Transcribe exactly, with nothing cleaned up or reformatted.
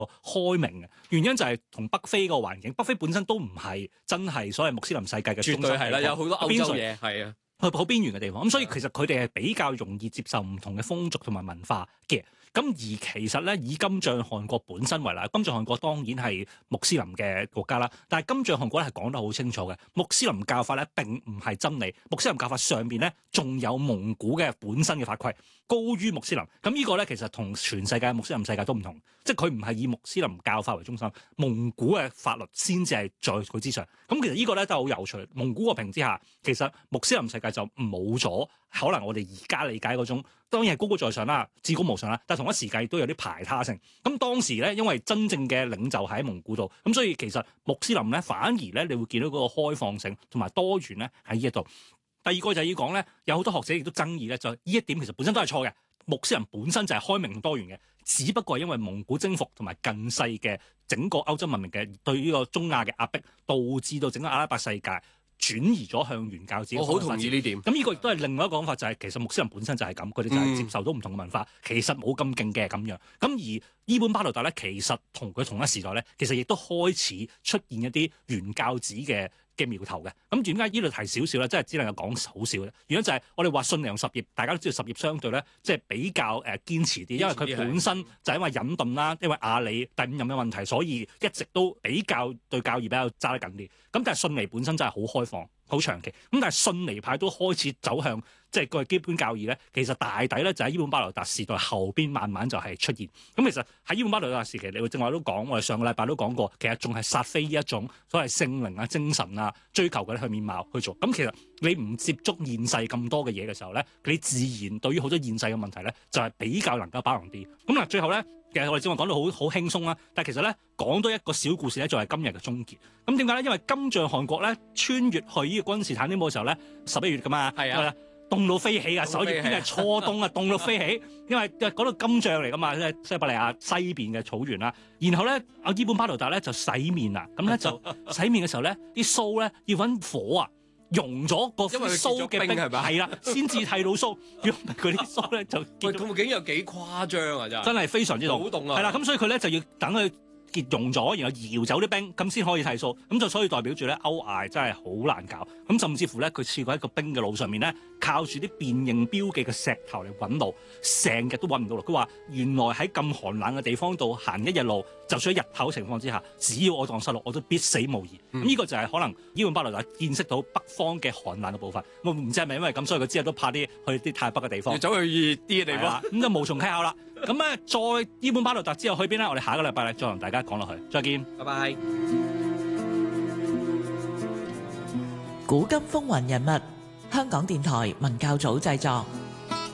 開明嘅。原因就係同北非個環境，北非本身都唔係真係所謂穆斯林世界嘅中心地方， 絕對係啦，有好多歐洲嘢係啊， 去好邊緣嘅地方。咁所以其實佢哋係比較容易接受唔同嘅風俗同埋文化嘅。咁而其實咧，以金帳汗國本身為例，金帳汗國當然係穆斯林嘅國家啦。但係金帳汗國咧係講得好清楚嘅，穆斯林教法咧並唔係真理，穆斯林教法上邊咧仲有蒙古嘅本身嘅法規高於穆斯林。咁呢個咧其實同全世界穆斯林世界都唔同，即係佢唔係以穆斯林教法為中心，蒙古嘅法律先至係在佢之上。咁其實呢個咧都係好有趣。蒙古個平之下，其實穆斯林世界就冇咗可能我哋而家理解嗰種。當然係高高在上啦，至高無上啦，但係同一時間亦都有啲排他性。咁當時咧，因為真正嘅領袖喺蒙古度，咁所以其實穆斯林咧反而咧，你會見到嗰個開放性同埋多元咧喺呢一度。第二個就係要講咧，有好多學者亦都爭議咧，就呢一點其實本身都係錯嘅。穆斯林本身就係開明同多元嘅，只不過係因為蒙古征服同埋近世嘅整個歐洲文明嘅對呢個中亞嘅壓迫，導致到整個阿拉伯世界轉移咗向原教旨。 我好同意呢點。 咁呢個亦都係另外一個講法，就係其實穆斯林本身就係咁，佢哋就係接受到唔同嘅文化，嗯、其實冇咁勁嘅咁樣。咁而伊本巴魯達咧，其實同佢同一時代咧，其實亦都開始出現一啲原教旨嘅嘅苗頭嘅。咁點解呢度提少少咧？即係只能夠講少少嘅原因就係我哋話遜尼同什葉，大家都知道什葉相對咧，即係比較誒堅持啲，因為佢本身就係因為隱遁啦，因為阿里第五任嘅問題，所以一直都比較對教義比較揸得緊啲。咁但係遜尼本身真係好開放。好長期，咁但係遜尼派都開始走向即係個基本教義咧，其實大抵咧就喺伊本巴魯達時代後邊慢慢就係出現。咁其實喺伊本巴魯達時期，你會正話都講，我哋上個禮拜都講過，其實仲係薩菲呢一種所謂聖靈啊、精神啊、追求嘅去面貌去做。咁其實你唔接觸現世咁多嘅嘢嘅時候咧，你自然對於好多現世嘅問題咧，就係比較能夠包容啲。咁嗱，最後咧。其實我哋正話講到好好輕鬆啦，但係其實咧講多一個小故事咧，就係今日嘅終結。咁點解咧？因為金帳汗國咧穿越去呢個君士坦丁堡嘅時候咧，十一月㗎嘛，係啊，凍到飛起啊！十一月邊係初冬啊，凍到飛起，因為講到金帳嚟㗎嘛，即係西伯利亞西邊嘅草原啦。然後咧，阿伊本巴魯達咧就洗面啦，咁咧就洗面嘅時候咧，啲鬚咧要揾火啊！溶咗個鬚嘅冰係啦，先至剃到鬚。如果唔係佢啲鬚咧就喂，咁竟有幾誇張啊！真真係非常之凍， 好凍啊！ 係啦，咁所以佢咧就要等佢結溶咗，然後搖走啲冰，咁先可以剃鬚。咁就所以代表住咧歐艾真係好難搞。咁甚至乎咧，佢試過喺個冰嘅路上面咧，靠住啲辨認標記嘅石頭嚟揾路，成日都揾唔到路。佢話原來喺咁寒冷嘅地方度行一日路，就算喺日頭情況之下，只要我蕩失路，我都必死無疑。咁呢、嗯、個就係可能伊本巴魯達見識到北方嘅寒冷嘅部分。我唔知係咪因為咁，所以佢之後都怕啲去啲太北嘅地方， 要走去熱啲嘅地方。 咁就無從稽考啦。咁咧，再伊本巴魯達之後去邊咧？我哋下個禮拜咧再同大家講落去。再見， 拜拜。 古今風雲人物，香港電台文教組製作。